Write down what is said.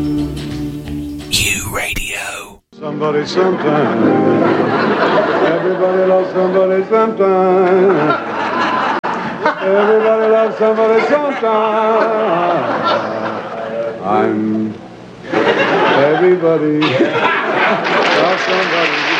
U Radio. Somebody sometime. Everybody loves somebody sometime. Everybody loves somebody sometime. I'm everybody loves somebody.